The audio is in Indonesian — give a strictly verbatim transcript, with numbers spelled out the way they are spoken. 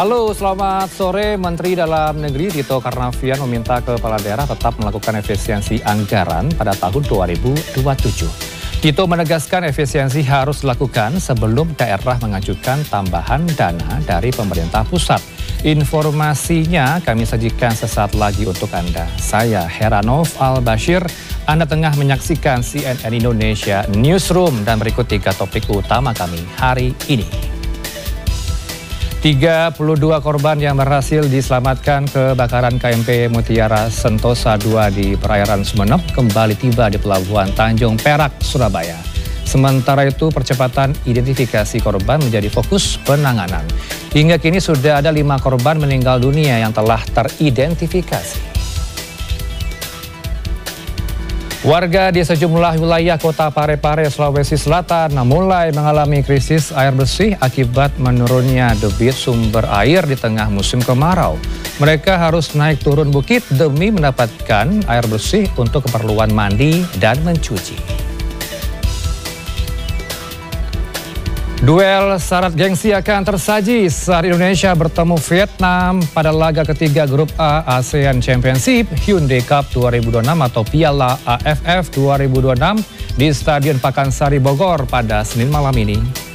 Halo, selamat sore. Menteri Dalam Negeri Tito Karnavian meminta kepala daerah tetap melakukan efisiensi anggaran pada tahun dua ribu dua puluh tujuh. Tito menegaskan efisiensi harus dilakukan sebelum daerah mengajukan tambahan dana dari pemerintah pusat. Informasinya kami sajikan sesaat lagi untuk Anda. Saya Heranov Al-Bashir, Anda tengah menyaksikan C N N Indonesia Newsroom dan berikut tiga topik utama kami hari ini. tiga puluh dua korban yang berhasil diselamatkan kebakaran K M P Mutiara Sentosa dua di perairan Sumeneb kembali tiba di Pelabuhan Tanjung Perak, Surabaya. Sementara itu percepatan identifikasi korban menjadi fokus penanganan. Hingga kini sudah ada lima korban meninggal dunia yang telah teridentifikasi. Warga di sejumlah wilayah kota Parepare, Sulawesi Selatan mulai mengalami krisis air bersih akibat menurunnya debit sumber air di tengah musim kemarau. Mereka harus naik turun bukit demi mendapatkan air bersih untuk keperluan mandi dan mencuci. Duel syarat gengsi akan tersaji saat Indonesia bertemu Vietnam pada laga ketiga Grup A ASEAN Championship Hyundai Cup dua ribu dua puluh enam atau Piala A F F dua ribu dua puluh enam di Stadion Pakansari Bogor pada Senin malam ini.